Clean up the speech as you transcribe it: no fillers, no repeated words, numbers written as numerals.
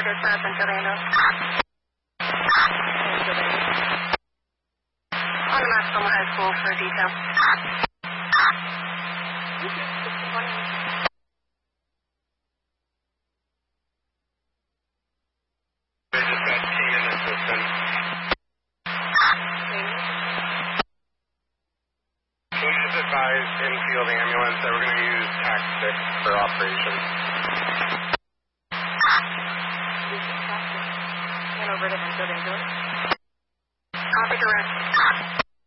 dispatch until the ambulance. On the Maxwell High School for detail. Infield ambulance that we're going to use TAC 6 for operation. And over to Infield ambulance. Copy direct.